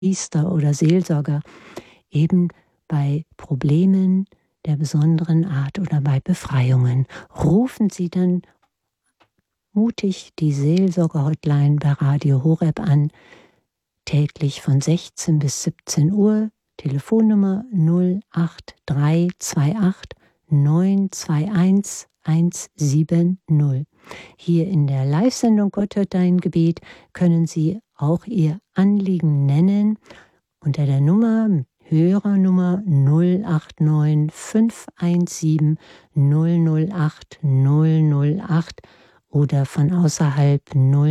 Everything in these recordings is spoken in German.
Priester oder Seelsorger eben bei Problemen der besonderen Art oder bei Befreiungen. Rufen Sie dann mutig die Seelsorger-Hotline bei Radio Horeb an, täglich von 16 bis 17 Uhr, Telefonnummer 08328 921 170. Hier in der Live-Sendung Gott hört dein Gebet können Sie auch Ihr Anliegen nennen unter der Hörernummer 089 517 008 008 oder von außerhalb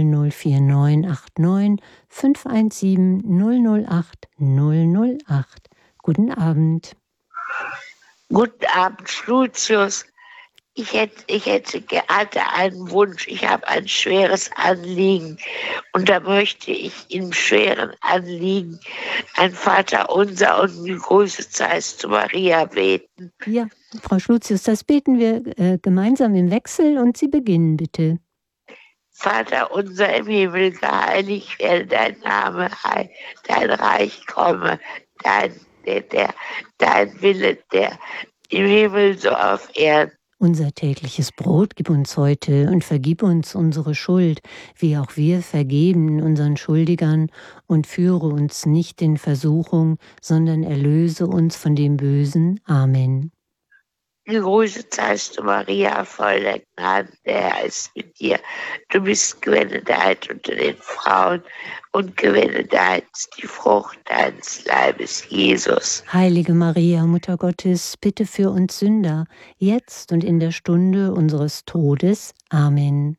004989 517 008 008. Guten Abend. Guten Abend, Lucius. Ich hätte einen Wunsch. Ich habe ein schweres Anliegen und da möchte ich im schweren Anliegen ein Vaterunser und eine große Zeit zu Maria beten. Ja, Frau Schluzius, das beten wir gemeinsam im Wechsel und Sie beginnen bitte. Vater unser im Himmel, geheiligt werde dein Name, dein Reich komme, dein Wille, der im Himmel so auf Erden. Unser tägliches Brot gib uns heute und vergib uns unsere Schuld, wie auch wir vergeben unseren Schuldigern, und führe uns nicht in Versuchung, sondern erlöse uns von dem Bösen. Amen. Gegrüßet seist du, Maria, voll der Gnade, der Herr ist mit dir. Du bist gebenedeit unter den Frauen und gebenedeit ist die Frucht deines Leibes, Jesus. Heilige Maria, Mutter Gottes, bitte für uns Sünder, jetzt und in der Stunde unseres Todes. Amen.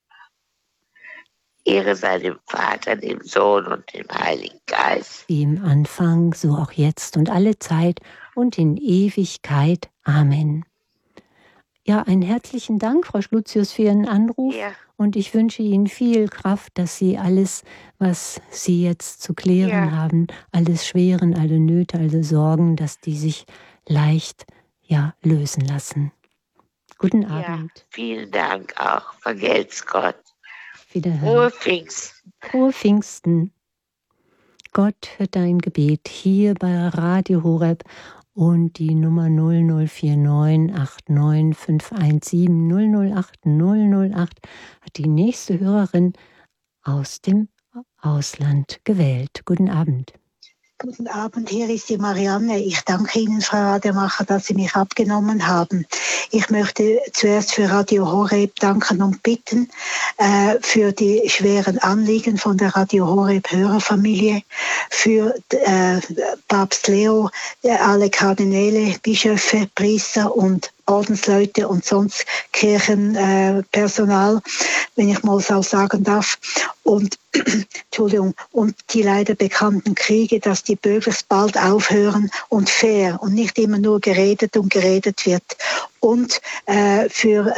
Ehre sei dem Vater, dem Sohn und dem Heiligen Geist. Wie im Anfang, so auch jetzt und alle Zeit und in Ewigkeit. Amen. Ja, einen herzlichen Dank, Frau Schluzius, für Ihren Anruf. Ja. Und ich wünsche Ihnen viel Kraft, dass Sie alles, was Sie jetzt zu klären haben, alles Schweren, alle Nöte, alle Sorgen, dass die sich leicht lösen lassen. Guten Abend. Vielen Dank auch. Vergelt's Gott. Wiederhören. Frohe Pfingsten. Frohe Pfingsten. Gott hört dein Gebet hier bei Radio Horeb und die Nummer 0049 89 517 008 008 hat die nächste Hörerin aus dem Ausland gewählt. Guten Abend. Guten Abend, hier ist die Marianne. Ich danke Ihnen, Frau Rademacher, dass Sie mich abgenommen haben. Ich möchte zuerst für Radio Horeb danken und bitten für die schweren Anliegen von der Radio Horeb Hörerfamilie, für Papst Leo, alle Kardinäle, Bischöfe, Priester und Ordensleute und sonst Kirchenpersonal, wenn ich mal so sagen darf. Und Entschuldigung, und die leider bekannten Kriege, dass die möglichst bald aufhören und fair und nicht immer nur geredet wird. Und für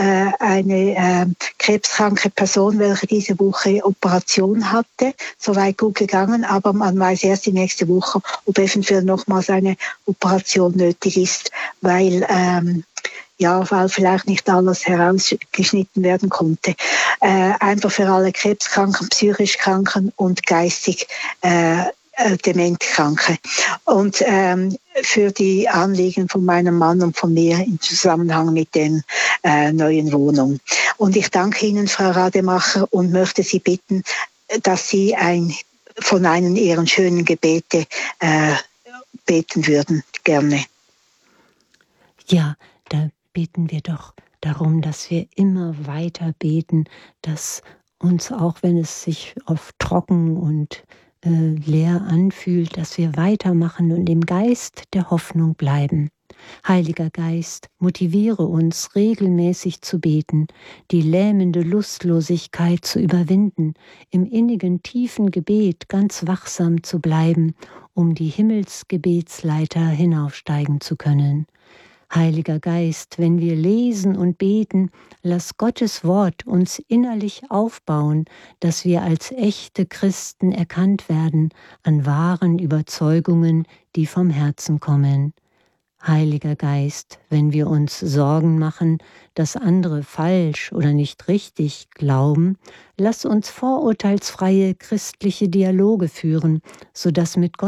eine krebskranke Person, welche diese Woche Operation hatte, soweit gut gegangen, aber man weiß erst die nächste Woche, ob eventuell nochmals eine Operation nötig ist, weil vielleicht nicht alles herausgeschnitten werden konnte. Einfach für alle Krebskranken, psychisch Kranken und geistig Dementkranke. Und für die Anliegen von meinem Mann und von mir im Zusammenhang mit den neuen Wohnungen. Und ich danke Ihnen, Frau Rademacher, und möchte Sie bitten, dass Sie von einem Ihren schönen Gebete beten würden. Gerne. Ja, da beten wir doch darum, dass wir immer weiter beten, dass uns, auch wenn es sich oft trocken und leer anfühlt, dass wir weitermachen und im Geist der Hoffnung bleiben. Heiliger Geist, motiviere uns, regelmäßig zu beten, die lähmende Lustlosigkeit zu überwinden, im innigen, tiefen Gebet ganz wachsam zu bleiben, um die Himmelsgebetsleiter hinaufsteigen zu können. Heiliger Geist, wenn wir lesen und beten, lass Gottes Wort uns innerlich aufbauen, dass wir als echte Christen erkannt werden an wahren Überzeugungen, die vom Herzen kommen. Heiliger Geist, wenn wir uns Sorgen machen, dass andere falsch oder nicht richtig glauben, lass uns vorurteilsfreie christliche Dialoge führen, sodass mit